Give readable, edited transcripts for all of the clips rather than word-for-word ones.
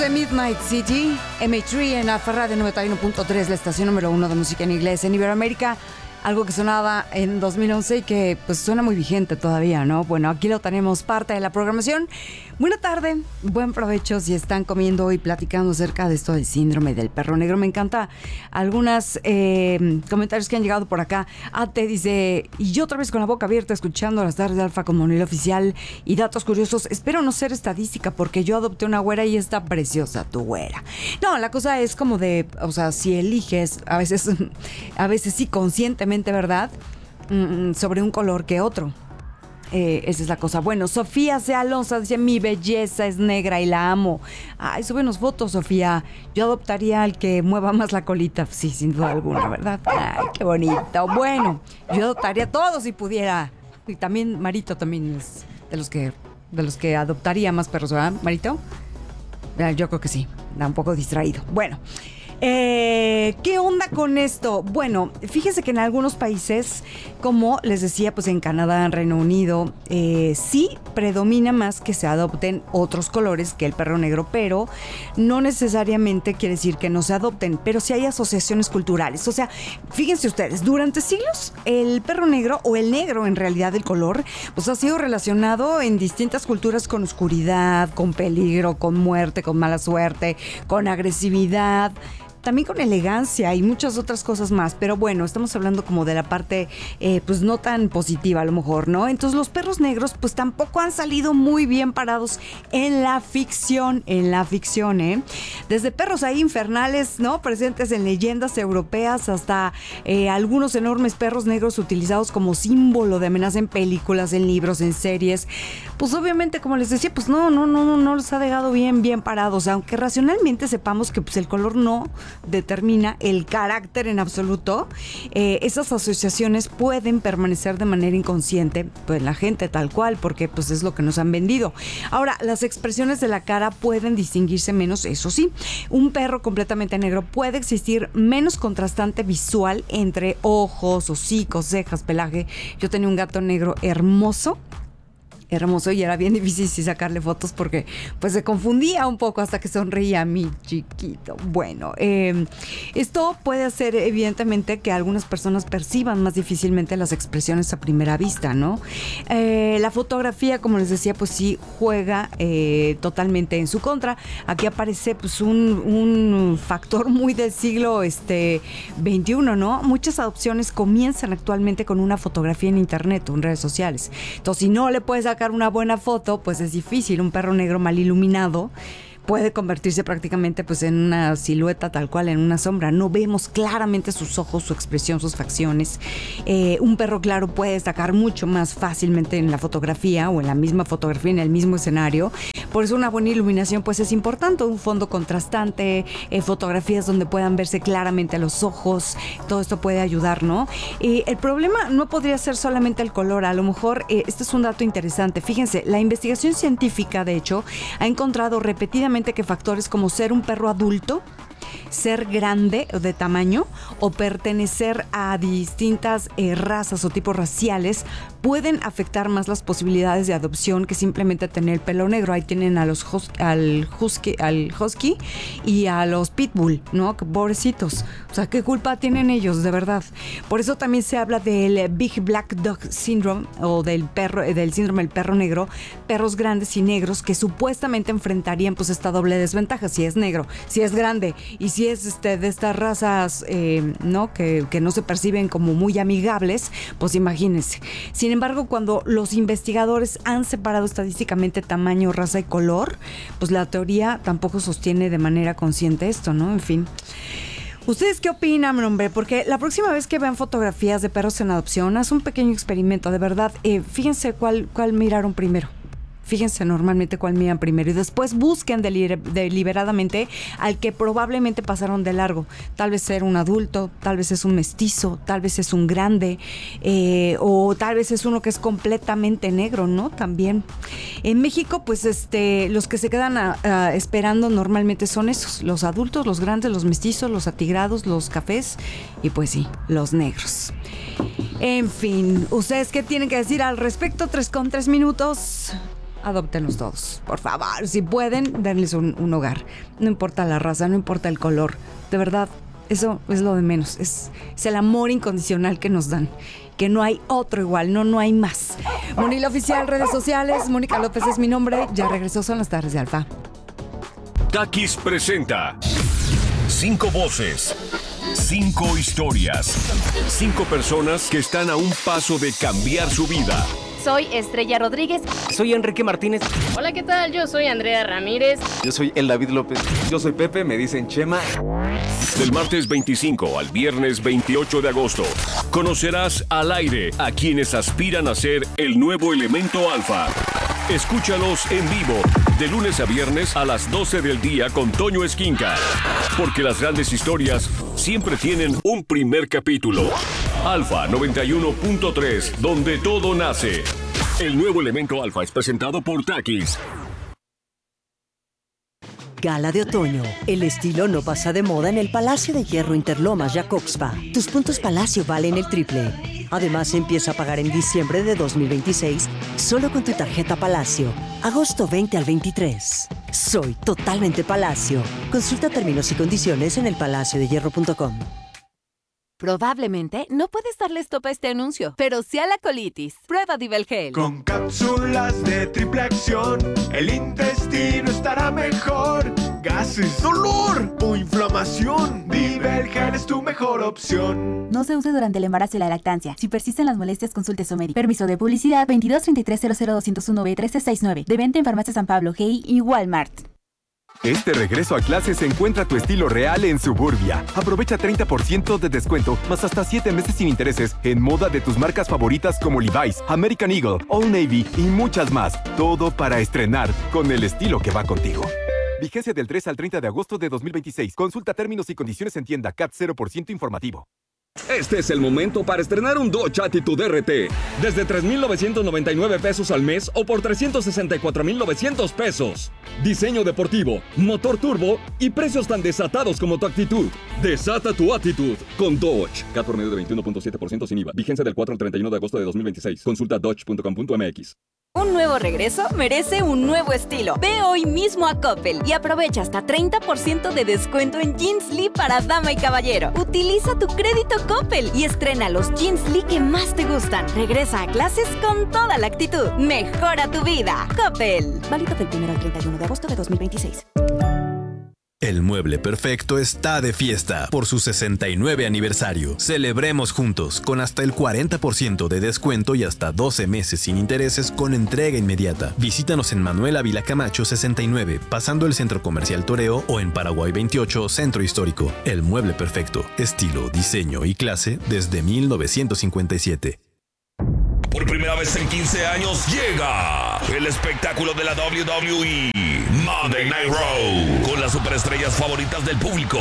De Midnight City, MH3 en Alfa Radio 91.3, la estación número 1 de música en inglés en Iberoamérica. Algo que sonaba en 2011 y que pues suena muy vigente todavía, ¿no? Bueno, aquí lo tenemos, parte de la programación. Buena tarde, buen provecho si están comiendo y platicando acerca de esto del síndrome del perro negro. Me encanta algunos comentarios que han llegado por acá. Ate dice, y yo otra vez con la boca abierta escuchando las tardes de Alfa como nivel oficial y datos curiosos. Espero no ser estadística porque yo adopté una güera y está preciosa tu güera. No, la cosa es como de, o sea, si eliges, a veces sí conscientemente, ¿verdad? Sobre un color que otro. Esa es la cosa. Bueno, Sofía C. Alonso dice, mi belleza es negra y la amo. Ay, súbenos fotos, Sofía. Yo adoptaría al que mueva más la colita. Sí, sin duda alguna, ¿verdad? Ay, qué bonito. Bueno, yo adoptaría a todos si pudiera. Y también Marito también es de los que adoptaría más perros, ¿verdad, Marito? Yo creo que sí. Da un poco distraído. Bueno. ¿Qué onda con esto? Bueno, fíjense que en algunos países, como les decía, pues en Canadá, en Reino Unido, sí predomina más que se adopten otros colores que el perro negro, pero no necesariamente quiere decir que no se adopten, pero sí hay asociaciones culturales. O sea, fíjense ustedes, durante siglos el perro negro, o el negro en realidad el color, pues ha sido relacionado en distintas culturas con oscuridad, con peligro, con muerte, con mala suerte, con agresividad, también con elegancia y muchas otras cosas más. Pero bueno, estamos hablando como de la parte pues no tan positiva a lo mejor, ¿no? Entonces los perros negros pues tampoco han salido muy bien parados en la ficción, ¿eh? Desde perros ahí infernales, ¿no? Presentes en leyendas europeas hasta algunos enormes perros negros utilizados como símbolo de amenaza en películas, en libros, en series. Pues obviamente, como les decía, pues no los ha dejado bien parados, aunque racionalmente sepamos que pues el color no determina el carácter en absoluto. Esas asociaciones pueden permanecer de manera inconsciente pues la gente tal cual, porque pues es lo que nos han vendido. Ahora, las expresiones de la cara pueden distinguirse menos, eso sí. Un perro completamente negro puede existir menos contrastante visual entre ojos, hocicos, cejas, pelaje. Yo tenía un gato negro hermoso y era bien difícil sacarle fotos porque pues se confundía un poco hasta que sonreía mi chiquito. Bueno, esto puede hacer evidentemente que algunas personas perciban más difícilmente las expresiones a primera vista, ¿no? La fotografía, como les decía, pues sí juega totalmente en su contra. Aquí aparece pues un factor muy del siglo XXI, ¿no? Muchas adopciones comienzan actualmente con una fotografía en internet o en redes sociales. Entonces, si no le puedes sacar una buena foto, pues es difícil. Un perro negro mal iluminado puede convertirse prácticamente pues en una silueta tal cual, en una sombra. No vemos claramente sus ojos, su expresión, sus facciones. Un perro claro puede destacar mucho más fácilmente en la fotografía o en la misma fotografía, en el mismo escenario. Por eso una buena iluminación pues es importante, un fondo contrastante, fotografías donde puedan verse claramente los ojos, todo esto puede ayudar, ¿no? El problema no podría ser solamente el color, a lo mejor este es un dato interesante. Fíjense, la investigación científica de hecho ha encontrado repetidamente que factores como ser un perro adulto, ser grande de tamaño o pertenecer a distintas razas o tipos raciales pueden afectar más las posibilidades de adopción que simplemente tener el pelo negro. Ahí tienen al husky y a los pitbull, ¿no? Que pobrecitos. O sea, ¿qué culpa tienen ellos, de verdad? Por eso también se habla del Big Black Dog Syndrome o del síndrome del perro negro, perros grandes y negros que supuestamente enfrentarían pues esta doble desventaja, si es negro, si es grande y si es de estas razas ¿no? Que no se perciben como muy amigables, pues imagínense. Sin embargo, cuando los investigadores han separado estadísticamente tamaño, raza y color, pues la teoría tampoco sostiene de manera consciente esto, ¿no? En fin. ¿Ustedes qué opinan, hombre? Porque la próxima vez que vean fotografías de perros en adopción, haz un pequeño experimento, de verdad. Fíjense cuál miraron primero. Fíjense normalmente cuál miran primero y después busquen deliberadamente al que probablemente pasaron de largo. Tal vez era un adulto, tal vez es un mestizo, tal vez es un grande o tal vez es uno que es completamente negro, ¿no? También. En México, pues los que se quedan esperando normalmente son esos, los adultos, los grandes, los mestizos, los atigrados, los cafés y pues sí, los negros. En fin, ¿ustedes qué tienen que decir al respecto? 3 minutos. adóptenlos todos. Por favor, si pueden, denles un hogar. No importa la raza, no importa el color. De verdad, eso es lo de menos. Es el amor incondicional que nos dan. Que no hay otro igual, no hay más. Monila Oficial, redes sociales. Mónica López es mi nombre. Ya regresó, son las tardes de Alfa. Takis presenta 5 voces, 5 historias, 5 personas que están a un paso de cambiar su vida. Soy Estrella Rodríguez. Soy Enrique Martínez. Hola, ¿qué tal? Yo soy Andrea Ramírez. Yo soy El David López. Yo soy Pepe, me dicen Chema. Del martes 25 al viernes 28 de agosto, conocerás al aire a quienes aspiran a ser el nuevo elemento alfa. Escúchalos en vivo, de lunes a viernes a las 12 del día con Toño Esquinca. Porque las grandes historias siempre tienen un primer capítulo. Alfa 91.3, donde todo nace. El nuevo elemento alfa es presentado por Takis. Gala de otoño. El estilo no pasa de moda en el Palacio de Hierro Interlomas Jacobspa. Tus puntos Palacio valen el triple. Además, empieza a pagar en diciembre de 2026 solo con tu tarjeta Palacio. Agosto 20 al 23. Soy totalmente Palacio. Consulta términos y condiciones en elpalaciodehierro.com. Probablemente no puedes darle stop a este anuncio, pero sí a la colitis. Prueba Divelgel. Con cápsulas de triple acción, el intestino estará mejor. Gases, dolor o inflamación, Divelgel es tu mejor opción. No se use durante el embarazo y la lactancia. Si persisten las molestias, consulte a su médico. Permiso de publicidad 2233000201B1369. De venta en Farmacia San Pablo, GI y Walmart. Este regreso a clases encuentra tu estilo real en Suburbia. Aprovecha 30% de descuento, más hasta 7 meses sin intereses en moda de tus marcas favoritas como Levi's, American Eagle, Old Navy y muchas más. Todo para estrenar con el estilo que va contigo. Vigencia del 3 al 30 de agosto de 2026. Consulta términos y condiciones en tienda. CAT 0% informativo. Este es el momento para estrenar un Dodge Attitude RT. Desde $3,999 al mes o por $364,900. Diseño deportivo, motor turbo y precios tan desatados como tu actitud. Desata tu actitud con Dodge. CAT por medio de 21.7% sin IVA. Vigencia del 4 al 31 de agosto de 2026. Consulta dodge.com.mx. Un nuevo regreso merece un nuevo estilo. Ve hoy mismo a Coppel y aprovecha hasta 30% de descuento en Jeans Lee para dama y caballero. Utiliza tu crédito Coppel y estrena los Jeans Lee que más te gustan. Regresa a clases con toda la actitud. Mejora tu vida. Coppel. Válido del 1 al 31 de agosto de 2026. El Mueble Perfecto está de fiesta por su 69 aniversario. Celebremos juntos con hasta el 40% de descuento y hasta 12 meses sin intereses con entrega inmediata. Visítanos en Manuel Ávila Camacho 69, pasando el Centro Comercial Toreo, o en Paraguay 28, Centro Histórico. El Mueble Perfecto, estilo, diseño y clase desde 1957. Por primera vez en 15 años llega el espectáculo de la WWE Monday Night Raw con las superestrellas favoritas del público.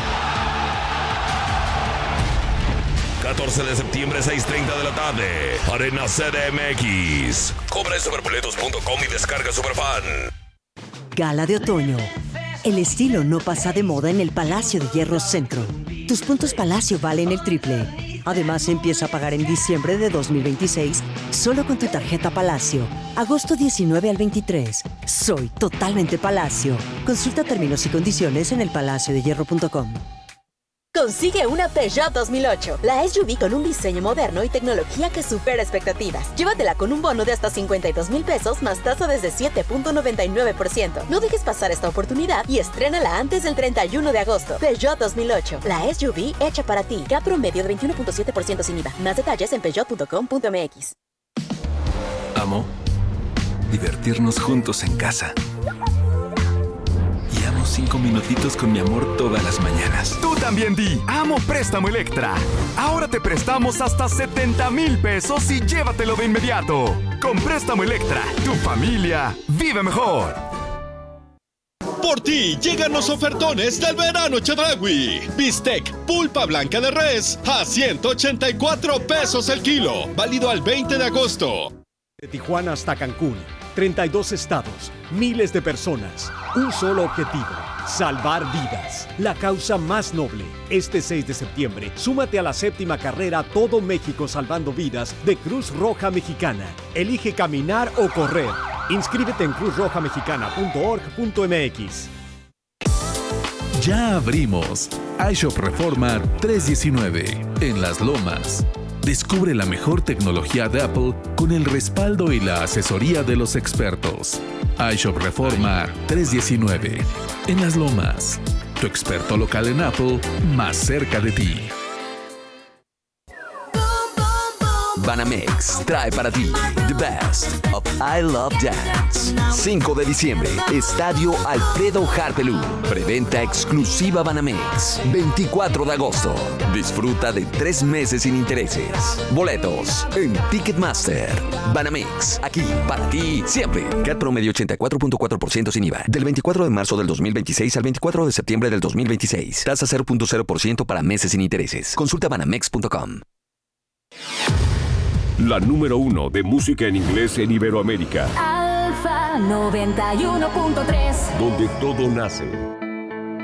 14 de septiembre, 6:30 de la tarde, Arena CDMX. Compra en superboletos.com y descarga Superfan. Gala de otoño. El estilo no pasa de moda en el Palacio de Hierro Centro. Tus puntos Palacio valen el triple. Además, empieza a pagar en diciembre de 2026 solo con tu tarjeta Palacio. Agosto 19 al 23. Soy totalmente Palacio. Consulta términos y condiciones en elpalaciodehierro.com. Consigue una Peugeot 2008, la SUV con un diseño moderno y tecnología que supera expectativas. Llévatela con un bono de hasta $52,000 más tasa desde 7.99%. No dejes pasar esta oportunidad y estrénala antes del 31 de agosto. Peugeot 2008, la SUV hecha para ti. CAT promedio de 21.7% sin IVA. Más detalles en peugeot.com.mx. Amo divertirnos juntos en casa. 5 minutitos con mi amor todas las mañanas. Tú también di, amo Préstamo Electra. Ahora te prestamos hasta $70,000 y llévatelo de inmediato. Con Préstamo Electra, tu familia vive mejor. Por ti llegan los ofertones del verano Chedraui. Bistec pulpa blanca de res a $184 el kilo. Válido al 20 de agosto. De Tijuana hasta Cancún, 32 estados, miles de personas, un solo objetivo, salvar vidas, la causa más noble. Este 6 de septiembre, súmate a la 7ª carrera Todo México Salvando Vidas de Cruz Roja Mexicana. Elige caminar o correr. Inscríbete en cruzrojamexicana.org.mx. Ya abrimos iShop Reforma 319 en Las Lomas. Descubre la mejor tecnología de Apple con el respaldo y la asesoría de los expertos. iShop Reforma 319 en Las Lomas. Tu experto local en Apple más cerca de ti. Banamex trae para ti The Best of I Love Dance. 5 de diciembre, Estadio Alfredo Harpelú. Preventa exclusiva Banamex. 24 de agosto. Disfruta de 3 meses sin intereses. Boletos en Ticketmaster. Banamex, aquí para ti siempre. CAT promedio 84.4% sin IVA. Del 24 de marzo del 2026 al 24 de septiembre del 2026. Tasa 0.0% para meses sin intereses. Consulta banamex.com. La número 1 de música en inglés en Iberoamérica. Alfa 91.3. Donde todo nace.